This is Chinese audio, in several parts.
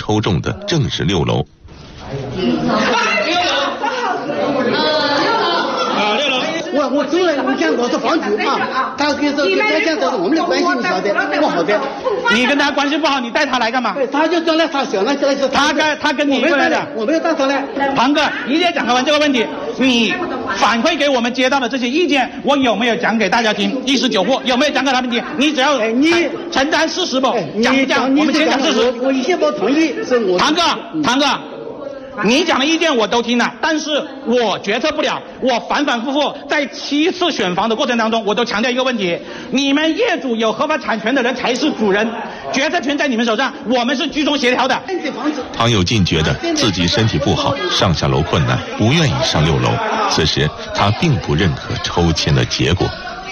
抽中的正是6楼。 我走了，你看我是房主啊，他跟这讲都是我们的关系，你晓得不好的。 你跟他关系不好，你带他来干嘛？ 对，他就将来他想了，他跟你过来的， 我没有带他来。 庞哥，你得讲完这个问题，你反馈给我们接到的这些意见，我有没有讲给大家听？一时酒货有没有讲给他们听？你只要你承担事实不？讲不讲？我们先讲事实。 我一切不同意，是我。 庞哥。你讲的意见我都听了，但是我决策不了。我反反复复在7次选房的过程当中，我都强调一个问题：你们业主有合法产权的人才是主人，决策权在你们手上，我们是居中协调的。 唐有进觉得自己身体不好，上下楼困难，不愿意上6楼。此时他并不认可抽签的结果。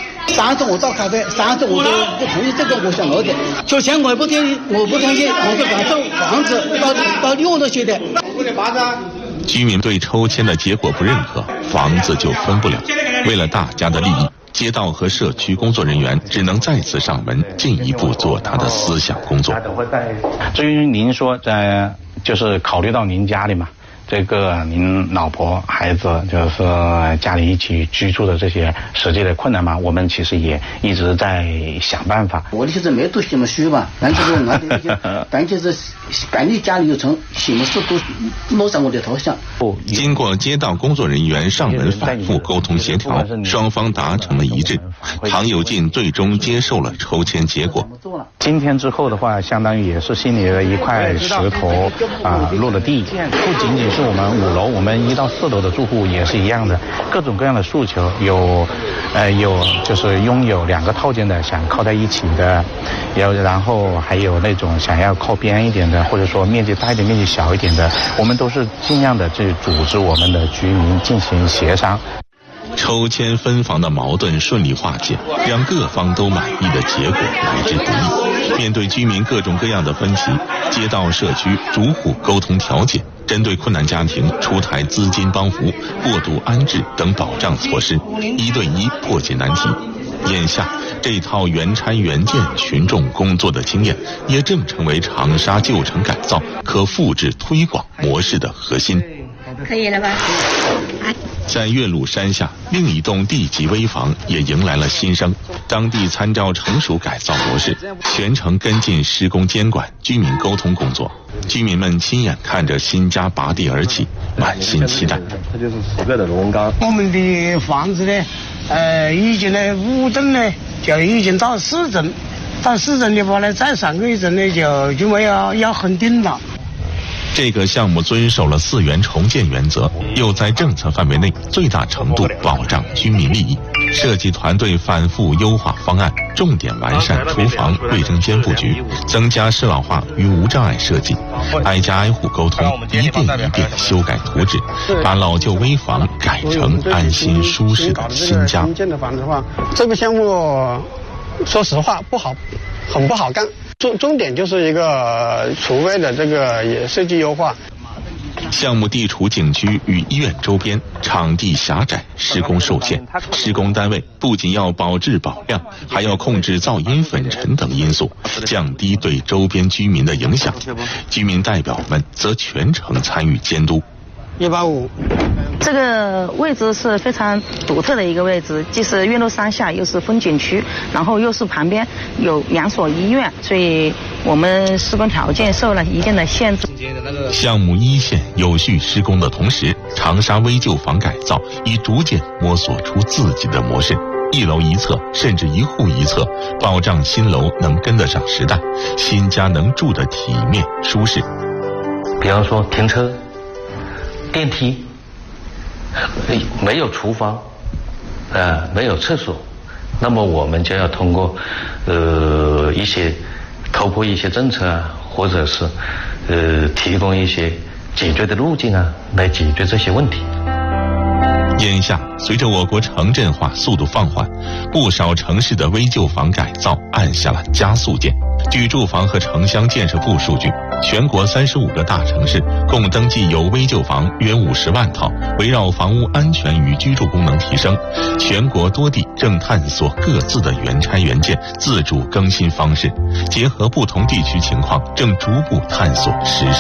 3次我倒咖啡，3次我都不同意这个我想要的，抽签我不同意，我是把这房子到6楼去的。 居民对抽签的结果不认可，房子就分不了。为了大家的利益，街道和社区工作人员只能再次上门，进一步做他的思想工作。 至于您说就是考虑到您家里嘛，这个您老婆孩子就是家里一起居住的这些实际的困难嘛，我们其实也一直在想办法。 我的现在没读什么书吧，但就是赶紧家里有成什么事都落上我的头上。 经过街道工作人员上门反复沟通协调，双方达成了一致。唐有进最终接受了抽签结果。 今天之后的话，相当于也是心里的一块石头落了地。不仅仅是我们5楼，我们1到4楼的住户也是一样的，各种各样的诉求，有就是拥有2个套间的，想靠在一起的，然后还有那种想要靠边一点的，或者说面积大一点、面积小一点的，我们都是尽量的去组织我们的居民进行协商。 抽签分房的矛盾顺利化解，让各方都满意的结果来之不易。面对居民各种各样的分歧，街道社区逐户沟通调解，针对困难家庭出台资金帮扶、过渡安置等保障措施，1对1破解难题。眼下这套原拆原建群众工作的经验，也正成为长沙旧城改造可复制推广模式的核心。 可以了吧？ 在岳麓山下，另一栋地级危房也迎来了新生。当地参照成熟改造模式，全程跟进施工监管、居民沟通工作。居民们亲眼看着新家拔地而起，满心期待。 它就是4个的螺纹钢。 我们的房子呢，已经呢5证呢就已经到4证，到4证的话呢，再上个1证呢就没有要恒定了。 这个项目遵守了4元重建原则，又在政策范围内最大程度保障居民利益。设计团队反复优化方案，重点完善厨房卫生间布局，增加适老化与无障碍设计，挨家挨户沟通，一遍一遍修改图纸，把老旧危房改成安心舒适的新家。 建的房子的话，这个项目说实话很不好干。重点就是一个厨卫的这个设计优化。 项目地处景区与医院周边，场地狭窄，施工受限。施工单位不仅要保质保量，还要控制噪音、粉尘等因素，降低对周边居民的影响。居民代表们则全程参与监督。 185。 这个位置是非常独特的一个位置，既是岳麓山下，又是风景区，然后又是旁边有2所医院，所以我们施工条件受了一定的限制。 项目一线有序施工的同时，长沙危旧房改造已逐渐摸索出自己的模式。1楼1侧，甚至1户1侧，保障新楼能跟得上时代，新家能住得体面舒适。 比方说停车、电梯。没有厨房，没有厕所，那么我们就要通过突破一些政策啊，或者是提供一些解决的路径啊，来解决这些问题。 眼下，随着我国城镇化速度放缓，不少城市的危旧房改造按下了加速键。据住房和城乡建设部数据，全国35个大城市共登记有危旧房约50万套。围绕房屋安全与居住功能提升，全国多地正探索各自的原拆原建自主更新方式，结合不同地区情况，正逐步探索实施